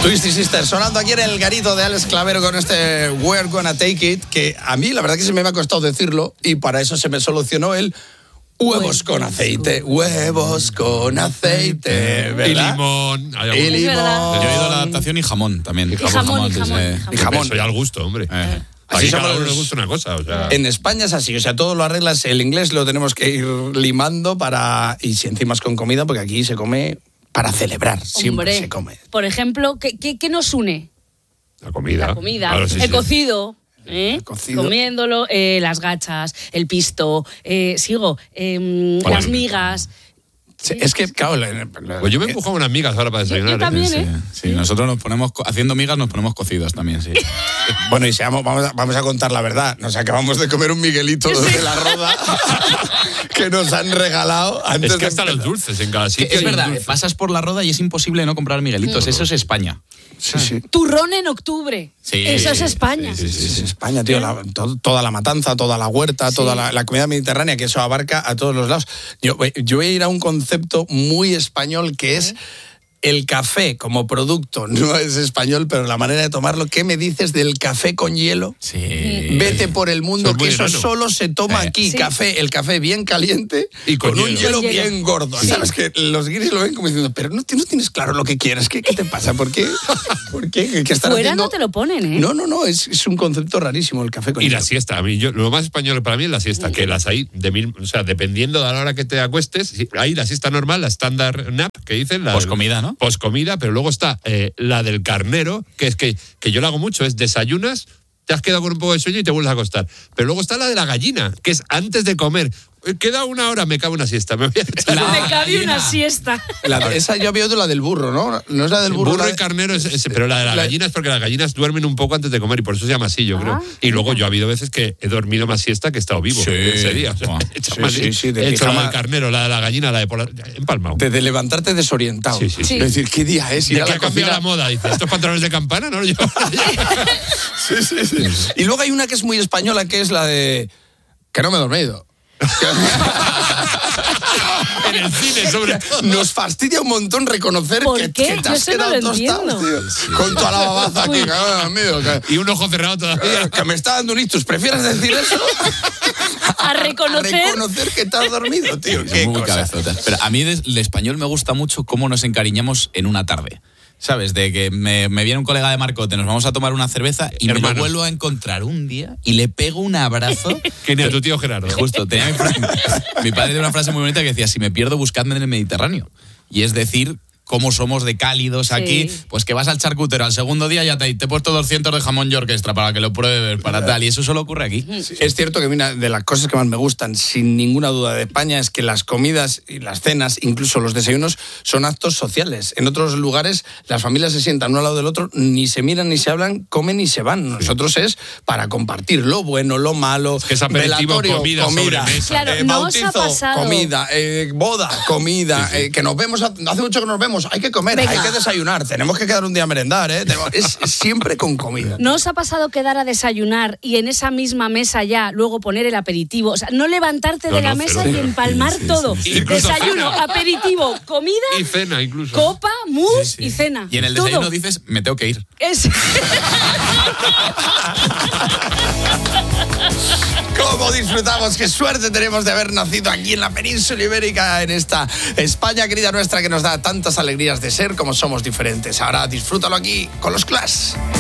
Twisted Sister sonando aquí en el garito de Alex Clavero con este We're Gonna Take It, que a mí la verdad que se me ha costado decirlo y para eso se me solucionó el huevos con aceite, huevos con aceite, ¿verdad? Y limón. Y limón. Yo he oído la adaptación y jamón también. Y jamón. Eso ya al gusto, hombre. Aquí cada uno le gusta una cosa. O sea. En España es así, o sea, todo lo arreglas, el inglés lo tenemos que ir limando para... Y si encima es con comida, porque aquí se come para celebrar, siempre se come. Por ejemplo, ¿qué nos une? La comida. La comida, Claro, sí, el cocido. Comiéndolo, las gachas, el pisto, las migas. Sí, es que, claro... Pues yo me he empujado unas migas ahora para desayunar. Yo también, Sí, nosotros nos ponemos, haciendo migas nos ponemos cocidas también, sí. Bueno, y vamos a contar la verdad. Nos acabamos de comer un Miguelito de la Roda que nos han regalado antes es que hasta los dulces en cada sitio. Es verdad, pasas por la Roda y es imposible no comprar Miguelitos. Eso es España. Sí. Turrón en octubre. Sí. Eso es España. Sí, es España, tío. Toda la matanza, toda la huerta, toda la comida mediterránea, que eso abarca a todos los lados. Yo voy a ir a un concepto muy español que es... El café como producto no es español, pero la manera de tomarlo. ¿Qué me dices del café con hielo? Sí. Vete por el mundo, que eso enano. solo se toma aquí. Sí. El café bien caliente y con un hielo Con bien hielo. gordo. Sí. ¿Sabes? Que los guiris lo ven como diciendo, pero no tienes claro lo que quieres. ¿Qué te pasa? ¿Por qué? ¿Qué están Fuera haciendo? no te lo ponen, ¿eh? No, es un concepto rarísimo el café con Y hielo. la siesta. Lo más español para mí es la siesta, que las hay, o sea, dependiendo de la hora que te acuestes, hay la siesta normal, la standard nap, que dicen. Poscomida, ¿no? Poscomida, pero luego está la del carnero, que es que yo la hago mucho, es desayunas, te has quedado con un poco de sueño y te vuelves a acostar. Pero luego está la de la gallina, que es antes de comer. Queda una hora, me cabe una siesta. Me voy a echar Me cabe una siesta. Esa yo había oído la del burro, ¿no? No es la del burro. Burro y carnero, pero la de la gallina es porque las gallinas duermen un poco antes de comer y por eso se llama así, yo creo. Y luego yo ha habido veces que he dormido más siesta que he estado vivo ese día. O sea, he hecho la del carnero, la de la gallina, la de empalmado. De levantarte desorientado. Sí. Es decir, ¿qué día es? ¿De qué ha cambiado la moda? Dice, ¿estos pantalones de campana? No lo llevo. Sí. Y luego hay una que es muy española, que es la de... Que no me he dormido. En el cine, sobre todo. Nos fastidia un montón reconocer ¿Por que qué? te has Yo eso no quedado lo tostado, entiendo. tío. Con toda la babaza aquí, cabrón, Y un ojo cerrado todavía. que me está dando un ictus. ¿Prefieres decir eso? A reconocer. A reconocer que te has dormido, tío. Qué Muy cosa. cabezota. Pero a mí del español me gusta mucho cómo nos encariñamos en una tarde. ¿Sabes? De que me viene un colega de Marcote, nos vamos a tomar una cerveza y me lo vuelvo a encontrar un día y le pego un abrazo. Que ni a tu tío Gerardo. Justo, tenía mi padre tenía una frase muy bonita que decía, si me pierdo, buscadme en el Mediterráneo. Y es decir, cómo somos de cálidos aquí, pues que vas al charcutero, al segundo día ya te he puesto 200 de jamón york extra para que lo pruebes, para tal, y eso solo ocurre aquí. Sí. Es cierto que una de las cosas que más me gustan, sin ninguna duda, de España es que las comidas y las cenas, incluso los desayunos, son actos sociales. En otros lugares las familias se sientan uno al lado del otro, ni se miran ni se hablan, comen y se van. Nosotros es para compartir lo bueno, lo malo, es que es aperitivo, velatorio, comida. Claro, no os bautizo, ha pasado. comida, boda, comida, que nos vemos, hace mucho que nos vemos, hay que comer, Venga. hay que desayunar, tenemos que quedar un día a merendar, es siempre con comida. ¿No os ha pasado quedar a desayunar y en esa misma mesa ya luego poner el aperitivo? O sea, no levantarte de la mesa y empalmar todo. Incluso Desayuno, cena. aperitivo, comida, Y cena, incluso. copa, mousse y cena. Y en el Todo. desayuno dices, me tengo que ir. Es... ¿Cómo disfrutamos? Qué suerte tenemos de haber nacido aquí en la península ibérica, en esta España querida nuestra que nos da tantas alegrías de ser como somos diferentes. Ahora disfrútalo aquí con los Clash.